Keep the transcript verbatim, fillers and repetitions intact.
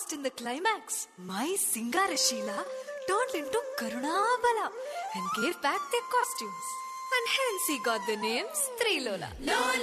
fast in the climax, my Singarashila turned into Karunabala and gave back their costumes. And hence he got the name Sri Lola.